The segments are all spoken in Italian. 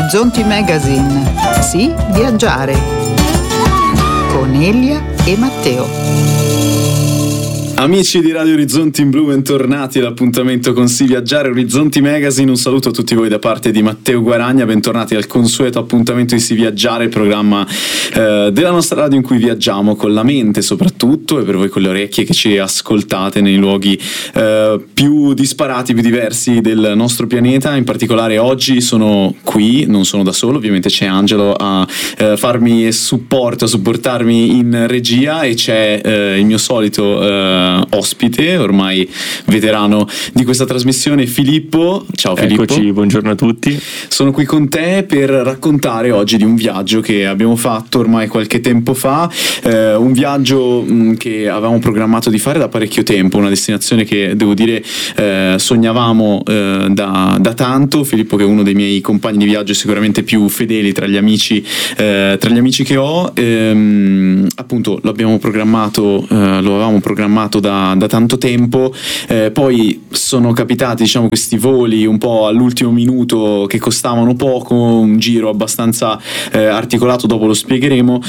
Orizzonti Magazine. Sì, viaggiare. Con Elia e Matteo. Amici di Radio Orizzonti in Blu, bentornati all'appuntamento con Sì Viaggiare, Orizzonti Magazine. Un saluto a tutti voi da parte di Matteo Guaragna, bentornati al consueto appuntamento di Sì Viaggiare, il programma della nostra radio in cui viaggiamo con la mente soprattutto, e per voi con le orecchie che ci ascoltate nei luoghi più disparati, più diversi del nostro pianeta. In particolare oggi sono qui, non sono da solo, ovviamente c'è Angelo a farmi supporto, a supportarmi in regia, e c'è il mio solito ospite, ormai veterano di questa trasmissione, Filippo. Ciao Filippo. Eccoci, buongiorno a tutti. Sono qui con te per raccontare oggi di un viaggio che abbiamo fatto ormai qualche tempo fa, un viaggio che avevamo programmato di fare da parecchio tempo, una destinazione che devo dire sognavamo da tanto. Filippo, che è uno dei miei compagni di viaggio sicuramente più fedeli tra gli amici che ho, appunto lo avevamo programmato da tanto tempo, poi sono capitati, diciamo, questi voli un po' all'ultimo minuto che costavano poco, un giro abbastanza articolato, dopo lo spiegheremo,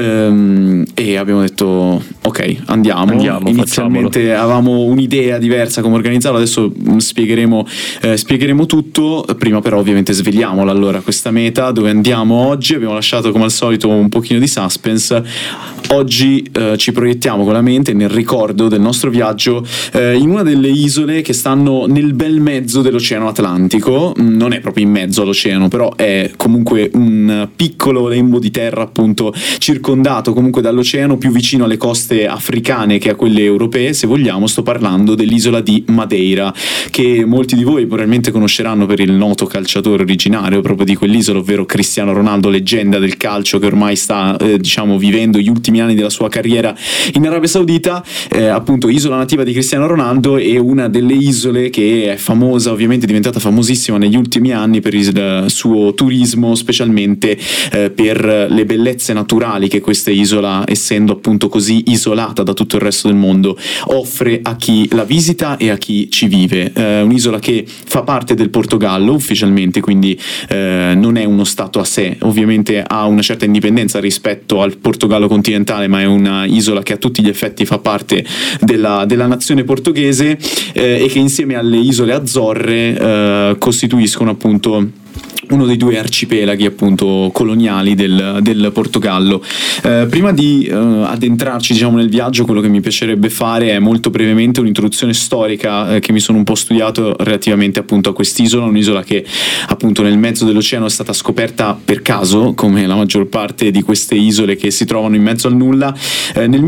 e abbiamo detto ok, andiamo. Inizialmente facciamolo. Avevamo un'idea diversa come organizzarlo, adesso spiegheremo tutto. Prima però ovviamente svegliamola allora questa meta, dove andiamo oggi. Abbiamo lasciato come al solito un pochino di suspense. Oggi ci proiettiamo con la mente nel ricordo del nostro viaggio in una delle isole che stanno nel bel mezzo dell'Oceano Atlantico. Non è proprio in mezzo all'oceano, però è comunque un piccolo lembo di terra, appunto, circondato comunque dall'oceano, più vicino alle coste africane che a quelle europee, se vogliamo. Sto parlando dell'isola di Madeira, che molti di voi probabilmente conosceranno per il noto calciatore originario proprio di quell'isola, ovvero Cristiano Ronaldo, leggenda del calcio che ormai sta vivendo gli ultimi anni della sua carriera in Arabia Saudita. Appunto, isola nativa di Cristiano Ronaldo, e una delle isole che è famosa, ovviamente diventata famosissima negli ultimi anni per il suo turismo, specialmente per le bellezze naturali che questa isola, essendo appunto così isolata da tutto il resto del mondo, offre a chi la visita e a chi ci vive. Un'isola che fa parte del Portogallo ufficialmente, quindi non è uno stato a sé, ovviamente ha una certa indipendenza rispetto al Portogallo continentale, ma è una isola che a tutti gli effetti fa parte della nazione portoghese, e che insieme alle isole Azzorre costituiscono appunto uno dei due arcipelaghi appunto coloniali del Portogallo. Prima di addentrarci, diciamo, nel viaggio, quello che mi piacerebbe fare è molto brevemente un'introduzione storica che mi sono un po' studiato relativamente appunto a quest'isola, un'isola che appunto nel mezzo dell'oceano è stata scoperta per caso, come la maggior parte di queste isole che si trovano in mezzo al nulla. Nel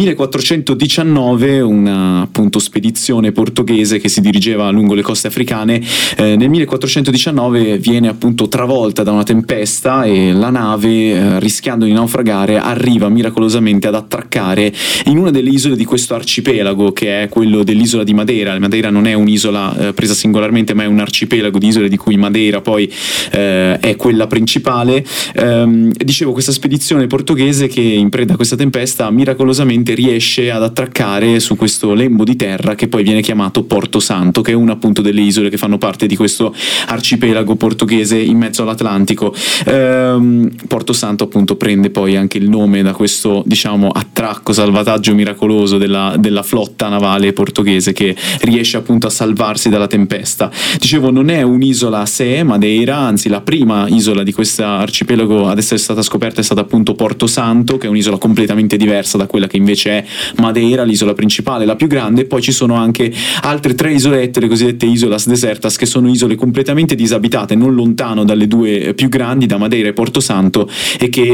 1419 una appunto spedizione portoghese che si dirigeva lungo le coste africane, nel 1419 viene appunto travolta da una tempesta, e la nave, rischiando di naufragare, arriva miracolosamente ad attraccare in una delle isole di questo arcipelago, che è quello dell'isola di Madeira. Madeira non è un'isola presa singolarmente, ma è un arcipelago di isole di cui Madeira poi è quella principale. Dicevo, questa spedizione portoghese che in preda a questa tempesta miracolosamente riesce ad attraccare su questo lembo di terra che poi viene chiamato Porto Santo, che è una appunto delle isole che fanno parte di questo arcipelago portoghese in mezzo all'Atlantico. Porto Santo appunto prende poi anche il nome da questo, diciamo, attracco, salvataggio miracoloso della flotta navale portoghese che riesce appunto a salvarsi dalla tempesta. Dicevo, non è un'isola a sé Madeira, anzi la prima isola di questo arcipelago ad essere stata scoperta è stata appunto Porto Santo, che è un'isola completamente diversa da quella che invece è Madeira, l'isola principale, la più grande. Poi ci sono anche altre 3 isolette, le cosidette Isolas Desertas, che sono isole completamente disabitate, non lontano dalle due più grandi, da Madeira e Porto Santo, e che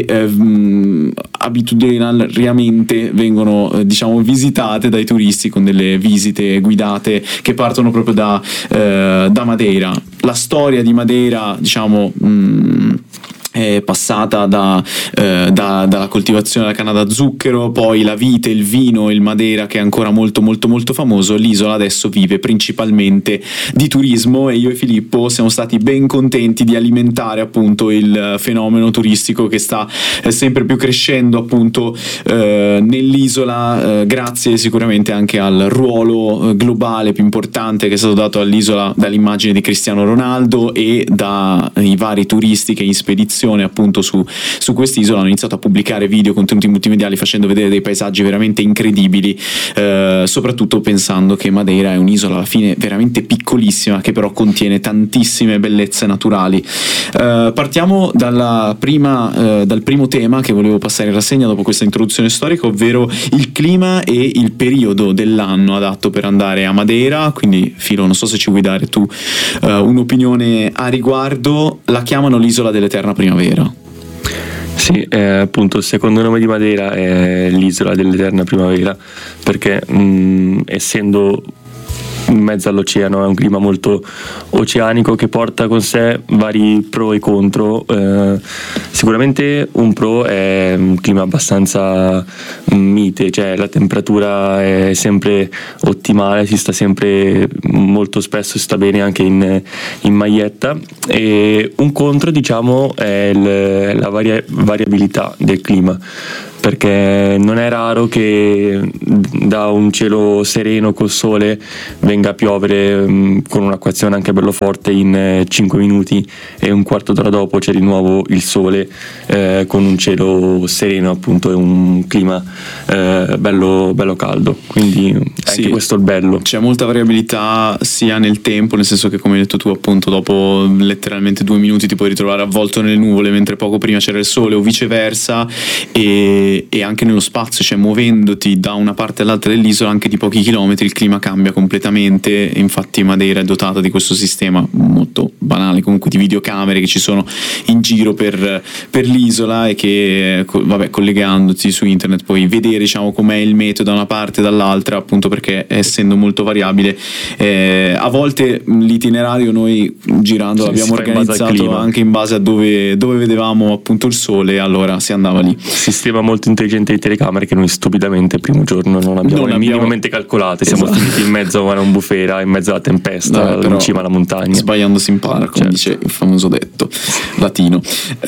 abitudinariamente vengono diciamo visitate dai turisti con delle visite guidate che partono proprio da Madeira. La storia di Madeira, diciamo, è passata dalla coltivazione della canna da zucchero, poi la vite, il vino, il Madeira che è ancora molto molto molto famoso. L'isola adesso vive principalmente di turismo e io e Filippo siamo stati ben contenti di alimentare appunto il fenomeno turistico che sta sempre più crescendo appunto nell'isola, grazie sicuramente anche al ruolo globale più importante che è stato dato all'isola dall'immagine di Cristiano Ronaldo e dai vari turisti che in spedizione appunto su quest'isola hanno iniziato a pubblicare video, contenuti multimediali facendo vedere dei paesaggi veramente incredibili, soprattutto pensando che Madeira è un'isola alla fine veramente piccolissima che però contiene tantissime bellezze naturali. Partiamo dal primo tema che volevo passare in rassegna dopo questa introduzione storica, ovvero il clima e il periodo dell'anno adatto per andare a Madeira. Quindi Filo, non so se ci vuoi dare tu un'opinione a riguardo. La chiamano l'isola dell'eterna primavera. Sì, appunto il secondo nome di Madeira è l'isola dell'eterna primavera perché essendo in mezzo all'oceano è un clima molto oceanico che porta con sé vari pro e contro. Sicuramente un pro è un clima abbastanza mite, cioè la temperatura è sempre ottimale, si sta sempre, molto spesso si sta bene anche in maglietta, e un contro diciamo è la variabilità del clima, perché non è raro che da un cielo sereno col sole venga a piovere con un'acquazione anche bello forte in 5 minuti e un quarto d'ora dopo c'è di nuovo il sole con un cielo sereno appunto e un clima bello caldo, quindi anche sì, questo è il bello. C'è molta variabilità sia nel tempo, nel senso che come hai detto tu appunto dopo letteralmente 2 minuti ti puoi ritrovare avvolto nelle nuvole mentre poco prima c'era il sole o viceversa, e anche nello spazio, cioè muovendoti da una parte all'altra dell'isola anche di pochi chilometri il clima cambia completamente. Infatti Madeira è dotata di questo sistema molto banale comunque di videocamere che ci sono in giro per l'isola e che collegandoti su internet puoi vedere diciamo com'è il meteo da una parte e dall'altra, appunto perché essendo molto variabile a volte l'itinerario noi girando l'abbiamo organizzato anche in base a dove vedevamo appunto il sole, allora si andava lì. Sistema molto intelligente di telecamere che noi stupidamente il primo giorno non abbiamo minimamente calcolate, siamo finiti in mezzo a un bufera, in mezzo alla tempesta, in cima alla montagna. Sbagliando si impara, come dice il famoso detto latino.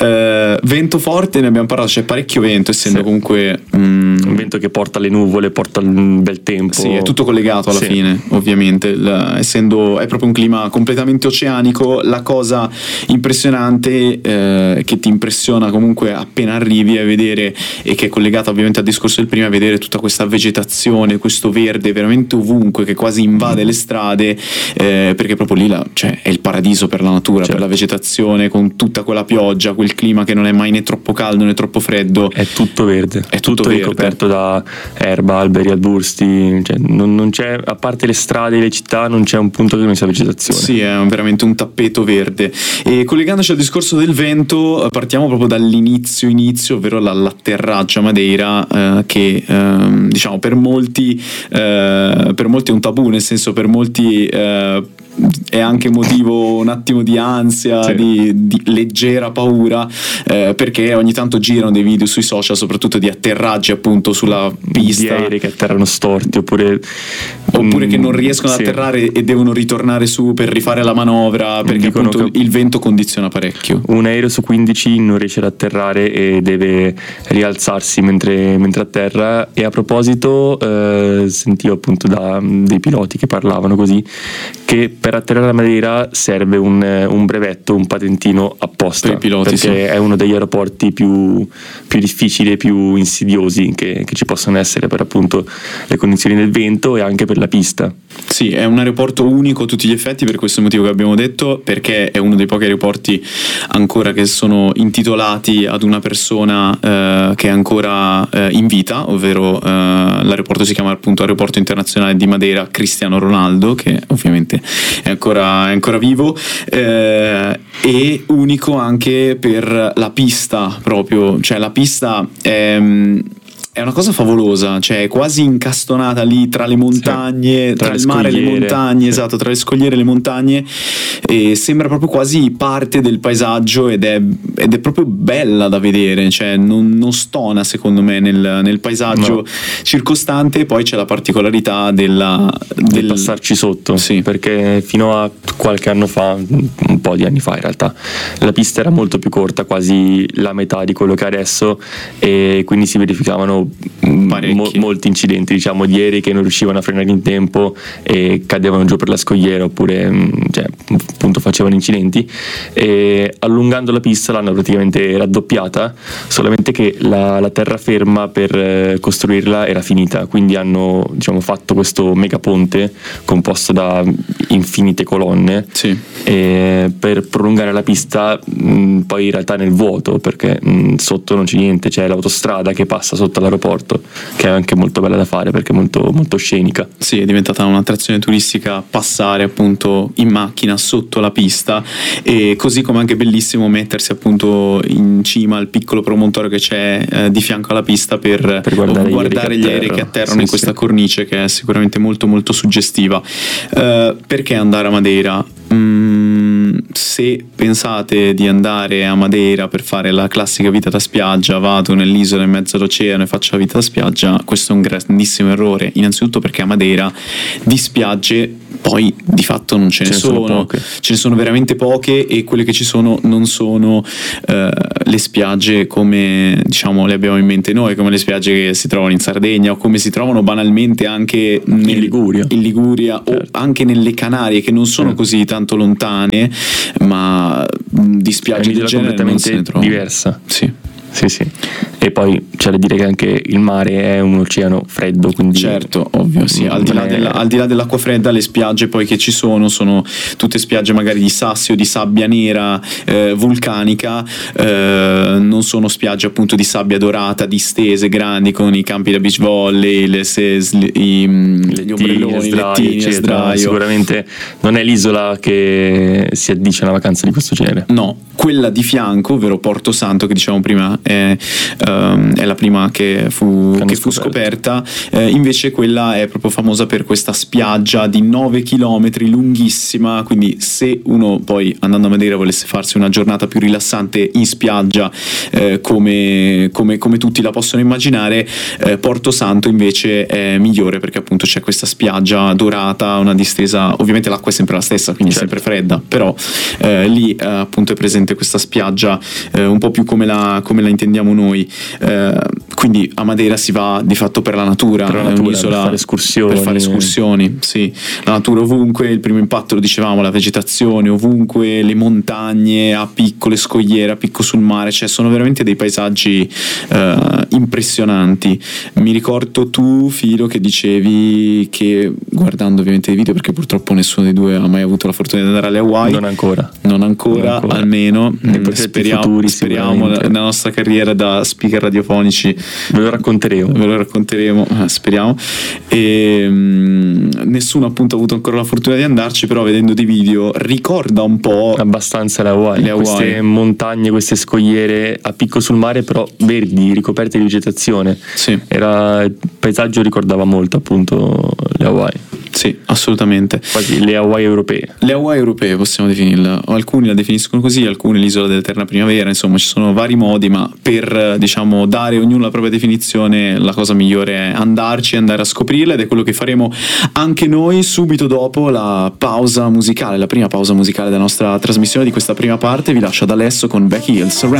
Vento forte, ne abbiamo parlato, c'è parecchio vento, essendo comunque un vento che porta le nuvole, porta un bel tempo. Sì, è tutto collegato alla fine, ovviamente, essendo è proprio un clima completamente oceanico. La cosa impressionante che ti impressiona comunque appena arrivi a vedere, e che è collegata ovviamente al discorso del prima, è vedere tutta questa vegetazione, questo verde veramente ovunque che quasi invade le strade, perché proprio lì cioè, è il paradiso per la natura, per la vegetazione, con tutta quella pioggia, quel clima che non è mai né troppo caldo né troppo freddo, è tutto verde, è tutto ricoperto da erba, alberi, arbusti, cioè non c'è, a parte le strade e le città, non c'è un punto che non sia vegetazione. Sì, è veramente un tappeto verde. E collegandoci al discorso del vento, partiamo proprio dall'inizio, ovvero l'atterraggio a Madeira, che diciamo per molti è un tabù, nel senso per molti è anche motivo un attimo di ansia, di leggera paura, perché ogni tanto girano dei video sui social soprattutto di atterraggi appunto sulla pista, di aerei che atterrano storti oppure che non riescono ad atterrare e devono ritornare su per rifare la manovra, perché appunto il vento condiziona parecchio. Un aereo su 15 non riesce ad atterrare e deve rialzarsi mentre atterra. E a proposito sentivo appunto da dei piloti che parlavano così, che per atterrare a Madeira serve un brevetto, un patentino apposta per i piloti, perché è uno degli aeroporti più difficili e più insidiosi che ci possono essere per appunto le condizioni del vento e anche per la pista. Sì, è un aeroporto unico a tutti gli effetti per questo motivo che abbiamo detto, perché è uno dei pochi aeroporti ancora che sono intitolati ad una persona che è ancora in vita, ovvero l'aeroporto si chiama appunto Aeroporto Internazionale di Madeira Cristiano Ronaldo, che ovviamente è ancora vivo, e unico anche per la pista proprio, cioè la pista è è una cosa favolosa, cioè è quasi incastonata lì tra le montagne, tra il mare e le montagne, esatto, tra le scogliere e le montagne, e sembra proprio quasi parte del paesaggio ed è proprio bella da vedere, cioè non stona secondo me nel paesaggio circostante. Poi c'è la particolarità del passarci sotto, sì, perché fino a qualche anno fa, un po' di anni fa in realtà, la pista era molto più corta, quasi la metà di quello che è adesso, e quindi si verificavano molti incidenti, diciamo, di aerei che non riuscivano a frenare in tempo e cadevano giù per la scogliera, oppure appunto facevano incidenti. E allungando la pista l'hanno praticamente raddoppiata, solamente che la terraferma per costruirla era finita, quindi hanno, diciamo, fatto questo megaponte composto da infinite colonne, sì, per prolungare la pista, poi in realtà nel vuoto, perché sotto non c'è niente, c'è l'autostrada che passa sotto l'aeroporto, che è anche molto bella da fare perché è molto, molto scenica. Sì, è diventata un'attrazione turistica passare appunto in macchina sotto la pista, e così come anche bellissimo mettersi appunto in cima al piccolo promontorio che c'è di fianco alla pista per guardare gli aerei che atterrano in questa cornice, che è sicuramente molto molto suggestiva. Perché andare a Madeira? Se pensate di andare a Madeira per fare la classica vita da spiaggia, vado nell'isola in mezzo all'oceano e faccio la vita da spiaggia, questo è un grandissimo errore. Innanzitutto perché a Madeira di spiagge poi di fatto non ce ne sono, ce ne sono veramente poche, e quelle che ci sono non sono le spiagge come, diciamo, le abbiamo in mente noi, come le spiagge che si trovano in Sardegna o come si trovano banalmente anche in Liguria certo, o anche nelle Canarie, che non sono così tanto lontane, ma di spiagge del genere completamente non se ne diversa. Sì. E poi c'è da dire che anche il mare è un oceano freddo, quindi certo, ovvio, sì, al di là dell'acqua fredda, le spiagge poi che ci sono tutte spiagge magari di sassi o di sabbia nera vulcanica, non sono spiagge appunto di sabbia dorata distese grandi con i campi da beach volley, gli ombrelloni, lettini a sdraio. Sicuramente non è l'isola che si addice a una vacanza di questo genere. No, quella di fianco, ovvero Porto Santo, che diciamo prima è la prima che fu scoperta, invece quella è proprio famosa per questa spiaggia di 9 chilometri lunghissima, quindi se uno poi andando a Madeira volesse farsi una giornata più rilassante in spiaggia, come tutti la possono immaginare, Porto Santo invece è migliore, perché appunto c'è questa spiaggia dorata, una distesa, ovviamente l'acqua è sempre la stessa, quindi certo, è sempre fredda, però lì appunto è presente questa spiaggia un po' più come la intendiamo noi, quindi a Madeira si va di fatto per la natura, è un'isola per fare escursioni, sì, la natura ovunque, il primo impatto lo dicevamo, la vegetazione ovunque, le montagne a piccole scogliere, a picco sul mare, cioè sono veramente dei paesaggi impressionanti. Mi ricordo tu, Filo, che dicevi che guardando ovviamente i video, perché purtroppo nessuno dei due ha mai avuto la fortuna di andare alle Hawaii, non ancora. Almeno speriamo nella nostra carriera da speaker radiofonici ve lo racconteremo, speriamo. E nessuno appunto ha avuto ancora la fortuna di andarci, però vedendo dei video ricorda un po' abbastanza le Hawaii. Queste montagne, queste scogliere a picco sul mare, però verdi, ricoperte di vegetazione. Sì. Il paesaggio ricordava molto appunto le Hawaii. Sì, assolutamente. Quasi le Hawaii europee. Le Hawaii europee possiamo definirla. Alcuni la definiscono così, alcuni l'isola dell'eterna primavera, insomma ci sono vari modi, ma per diciamo dare ognuno la propria definizione, la cosa migliore è andarci, andare a scoprirla, ed è quello che faremo anche noi subito dopo la pausa musicale, la prima pausa musicale della nostra trasmissione di questa prima parte. Vi lascio ad Alesso con Becky Hill, Surrender.